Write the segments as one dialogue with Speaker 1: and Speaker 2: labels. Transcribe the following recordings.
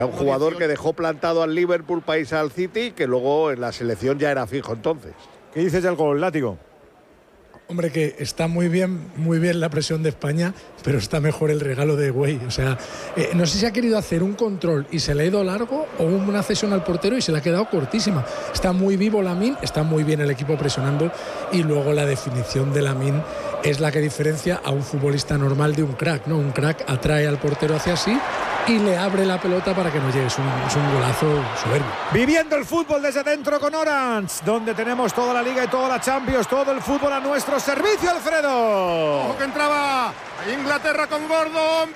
Speaker 1: Un jugador que dejó plantado al Liverpool para irse al City, que luego en la selección ya era fijo entonces.
Speaker 2: ¿Qué dices del gol, Látigo?
Speaker 3: Hombre, que está muy bien la presión de España, pero está mejor el regalo de Güey. O sea, no sé si ha querido hacer un control y se le ha ido largo o una cesión al portero y se le ha quedado cortísima. Está muy vivo Lamine, está muy bien el equipo presionando y luego la definición de Lamine es la que diferencia a un futbolista normal de un crack, ¿no? Un crack atrae al portero hacia sí y le abre la pelota para que no llegue. Es un golazo soberbio.
Speaker 2: Viviendo el fútbol desde dentro con Orange, donde tenemos toda la Liga y toda la Champions, todo el fútbol a nuestro servicio, Alfredo.
Speaker 4: Ojo que entraba Inglaterra con Gordon,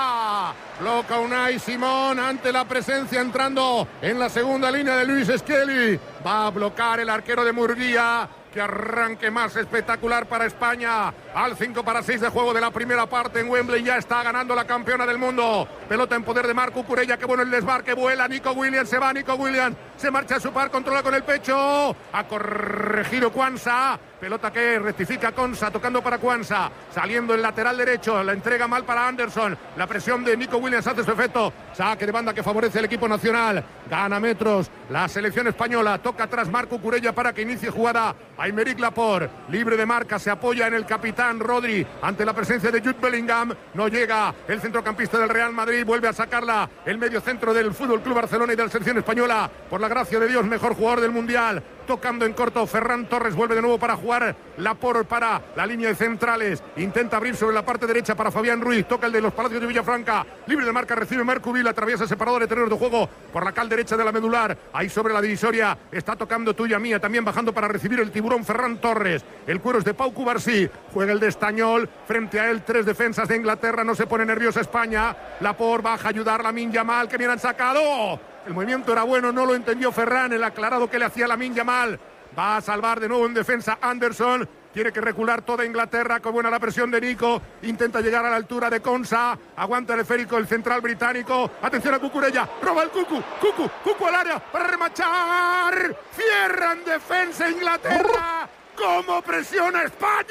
Speaker 4: bloca Unai Simón ante la presencia entrando en la segunda línea de Luis Skelly. Va a bloquear el arquero de Murguía. Que arranque más espectacular para España. Al 5-6 de juego de la primera parte en Wembley. Ya está ganando la campeona del mundo. Pelota en poder de Marco Cucurella. Que bueno el desmarque. Vuela Nico Williams. Se va Nico Williams. Se marcha a su par. Controla con el pecho. Ha corregido Quansah. Pelota que rectifica Konsa. Tocando para Quansah. Saliendo el lateral derecho. La entrega mal para Anderson. La presión de Nico Williams hace su efecto. Saque de banda que favorece al equipo nacional. Gana metros la selección española. Toca atrás Marco Cucurella para que inicie jugada. Aymeric Laporte, libre de marca, se apoya en el capitán Rodri ante la presencia de Jude Bellingham. No llega el centrocampista del Real Madrid, vuelve a sacarla el mediocentro del Fútbol Club Barcelona y de la selección española. Por la gracia de Dios, mejor jugador del Mundial. Tocando en corto, Ferran Torres vuelve de nuevo para jugar. Laporte para la línea de centrales. Intenta abrir sobre la parte derecha para Fabián Ruiz. Toca el de los Palacios de Villafranca. Libre de marca, recibe Mercuville. Atraviesa el separador de terrenos de juego por la cal derecha de la medular. Ahí sobre la divisoria está tocando Tuya Mía. También bajando para recibir el tiburón Ferran Torres. El cuero es de Pau Cubarsí. Juega el de Estañol. Frente a él, 3 defensas de Inglaterra. No se pone nerviosa España. Laporte baja a ayudar a Lamine Yamal, que bien han sacado. El movimiento era bueno, no lo entendió Ferran. El aclarado que le hacía Lamine Yamal. Va a salvar de nuevo en defensa Anderson. Tiene que recular toda Inglaterra. Con buena la presión de Nico. Intenta llegar a la altura de Konsa. Aguanta el esférico el central británico. Atención a Cucurella. Roba el Cucu al área para remachar. Cierran defensa Inglaterra. ¿Cómo presiona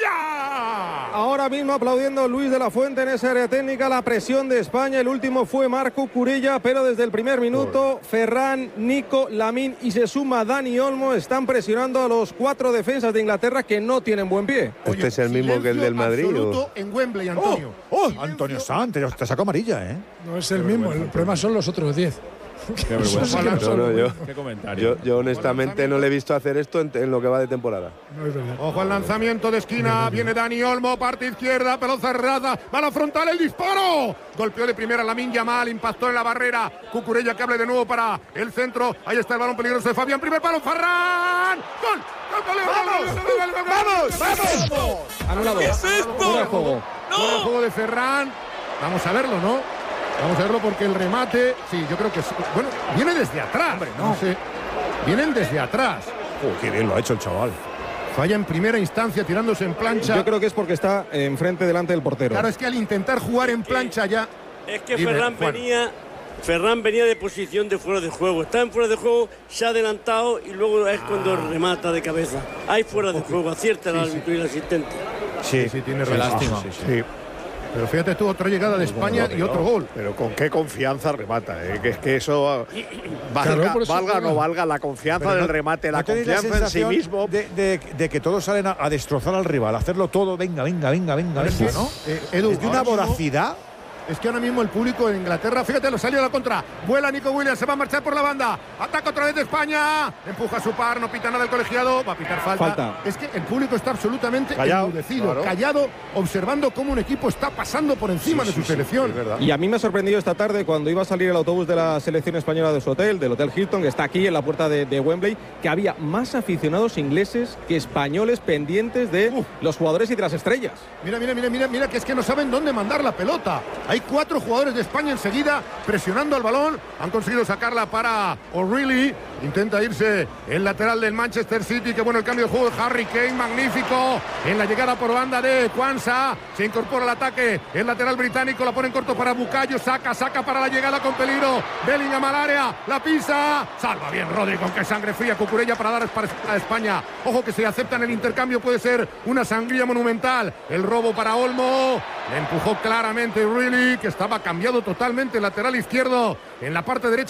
Speaker 4: España?
Speaker 5: Ahora mismo aplaudiendo Luis de la Fuente en esa área técnica, la presión de España. El último fue Marco Cucurella, pero desde el primer minuto Ferran, Nico, Lamine y se suma Dani Olmo. Están presionando a los 4 defensas de Inglaterra que no tienen buen pie.
Speaker 1: ¿Este es el mismo que el del Madrid?
Speaker 4: Absoluto en Wembley, Antonio.
Speaker 2: Antonio Santos, te sacó amarilla, ¿eh?
Speaker 3: No es el mismo, el problema son los otros 10.
Speaker 6: Qué vergüenza.
Speaker 1: Qué comentario. Yo honestamente no le he visto hacer esto en lo que va de temporada.
Speaker 3: No es verdad.
Speaker 4: Ojo al lanzamiento de esquina. Viene Dani Olmo, parte izquierda, pelota cerrada. Va a la frontal el disparo. Golpeó de primera Lamine Yamal, impactó en la barrera. Cucurella que abre de nuevo para el centro. Ahí está el balón peligroso de Fabián. Primer palo, Ferran. ¡Gol!
Speaker 5: ¡Vamos! Anulado.
Speaker 6: ¿Qué es esto?
Speaker 5: Fuera de juego.
Speaker 4: Fuera de juego de Ferran. Vamos a verlo, ¿no? Vamos a verlo porque el remate, sí, yo creo que sí. Bueno, viene desde atrás. Hombre, no sé. Vienen desde atrás.
Speaker 2: Qué bien lo ha hecho el chaval.
Speaker 4: Falla en primera instancia tirándose en plancha.
Speaker 5: Yo creo que es porque está enfrente delante del portero.
Speaker 4: Claro, es que al intentar jugar en plancha ya...
Speaker 7: Es que Ferran venía de posición de fuera de juego. Está en fuera de juego, se ha adelantado y luego es cuando remata de cabeza. Hay fuera de juego, acierta el árbitro y el asistente.
Speaker 4: Sí, tiene razón.
Speaker 6: Lástima.
Speaker 4: Sí. Pero fíjate tú, otra llegada de España y otro gol.
Speaker 1: Pero con qué confianza remata, que es que eso valga o no valga la confianza del remate, la confianza en sí mismo.
Speaker 2: De que todos salen a destrozar al rival, a hacerlo todo, venga, ¿no?
Speaker 4: Edu,
Speaker 2: es de una voracidad.
Speaker 4: Es que ahora mismo el público en Inglaterra, fíjate, lo salió a la contra. Vuela Nico Williams, se va a marchar por la banda. Ataca otra vez de España. Empuja a su par, no pita nada el colegiado. Va a pitar falta. Es que el público está absolutamente enmudecido, callado, observando cómo un equipo está pasando por encima de su selección.
Speaker 5: Y a mí me ha sorprendido esta tarde cuando iba a salir el autobús de la selección española de su hotel, del Hotel Hilton, que está aquí en la puerta de Wembley, que había más aficionados ingleses que españoles pendientes de los jugadores y de las estrellas.
Speaker 4: Mira, que es que no saben dónde mandar la pelota. Hay 4 jugadores de España enseguida presionando al balón. Han conseguido sacarla para O'Reilly. Intenta irse el lateral del Manchester City. Qué bueno el cambio de juego de Harry Kane. Magnífico. En la llegada por banda de Quansah. Se incorpora al ataque el lateral británico. La pone en corto para Bukayo. Saca para la llegada con peligro. Bellingham al área. La pisa. Salva bien Rodri con que sangre fría. Cucurella para dar a España. Ojo que si aceptan el intercambio puede ser una sangría monumental. El robo para Olmo. Le empujó claramente O'Reilly, que estaba cambiado totalmente, lateral izquierdo en la parte derecha.